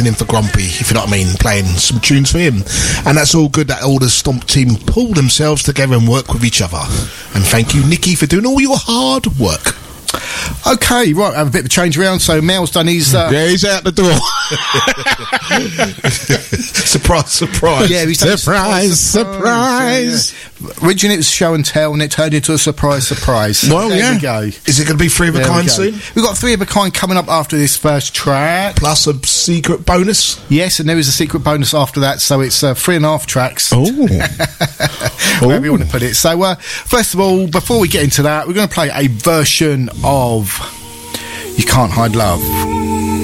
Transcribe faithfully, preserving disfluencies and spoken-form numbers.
in for Grumpy, if you know what I mean, playing some tunes for him. And that's all good that all the Stomp team pull themselves together and work with each other. And thank you, Nikki, for doing all your hard work. Okay, right, have a bit of a change around. So Mel's done his... Uh, yeah, he's out the door. Surprise, surprise. Yeah, he's done surprise, surprise. surprise. Yeah, yeah. Originally it was show and tell, and it turned into a surprise, surprise. Well, there yeah. we go. Is it going to be three of a There kind we go. soon? We've got three of a kind coming up after this first track. Plus a secret bonus? Yes, and there is a secret bonus after that, so it's uh, three and a half tracks. Oh. Wherever you want to put it. So, uh, first of all, before we get into that, we're going to play a version of You Can't Hide Love.